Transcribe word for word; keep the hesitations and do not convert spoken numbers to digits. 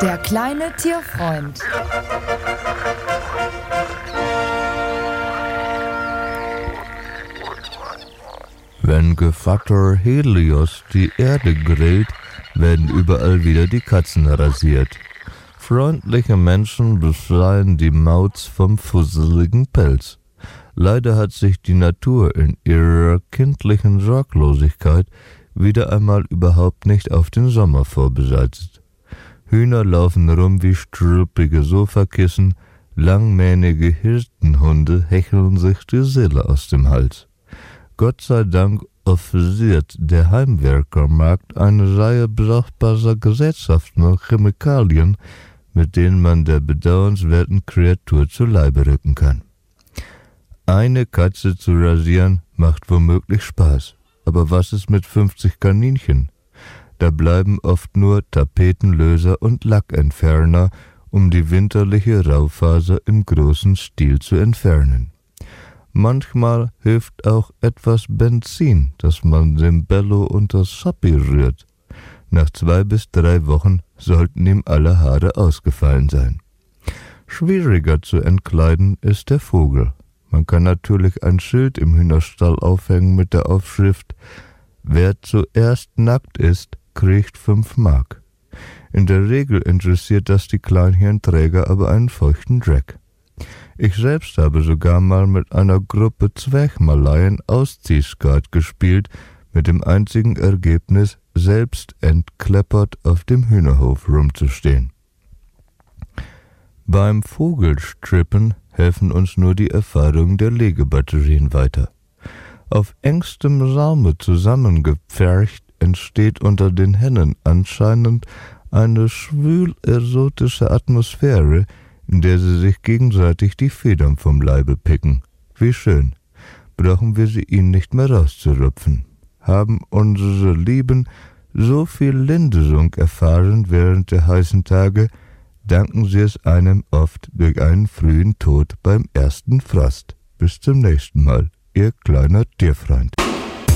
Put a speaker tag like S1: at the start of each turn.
S1: Der kleine Tierfreund.
S2: Wenn Gevatter Helios die Erde grillt, werden überall wieder die Katzen rasiert. Freundliche Menschen befreien die Mauz vom fusseligen Pelz. Leider hat sich die Natur in ihrer kindlichen Sorglosigkeit wieder einmal überhaupt nicht auf den Sommer vorbereitet. Hühner laufen rum wie struppige Sofakissen, langmähnige Hirtenhunde hecheln sich die Seele aus dem Hals. Gott sei Dank offeriert der Heimwerkermarkt eine Reihe brauchbarer Gerätschaften und Chemikalien, mit denen man der bedauernswerten Kreatur zu Leibe rücken kann. Eine Katze zu rasieren macht womöglich Spaß, aber was ist mit fünfzig Kaninchen? Da bleiben oft nur Tapetenlöser und Lackentferner, um die winterliche Raufaser im großen Stil zu entfernen. Manchmal hilft auch etwas Benzin, das man dem Bello unter Schappi rührt. Nach zwei bis drei Wochen sollten ihm alle Haare ausgefallen sein. Schwieriger zu entkleiden ist der Vogel. Man kann natürlich ein Schild im Hühnerstall aufhängen mit der Aufschrift: Wer zuerst nackt ist, kriegt fünf Mark. In der Regel interessiert das die Kleinhirnträger aber einen feuchten Dreck. Ich selbst habe sogar mal mit einer Gruppe Zwerchmaleien Ausziehskat gespielt, mit dem einzigen Ergebnis, selbst entkleppert auf dem Hühnerhof rumzustehen. Beim Vogelstrippen helfen uns nur die Erfahrungen der Legebatterien weiter. Auf engstem Raume zusammengepfercht entsteht unter den Hennen anscheinend eine schwül-erotische Atmosphäre, in der sie sich gegenseitig die Federn vom Leibe picken. Wie schön. Brauchen wir sie ihnen nicht mehr rauszurupfen. Haben unsere Lieben so viel Linderung erfahren während der heißen Tage, danken sie es einem oft durch einen frühen Tod beim ersten Frost. Bis zum nächsten Mal, Ihr kleiner Tierfreund.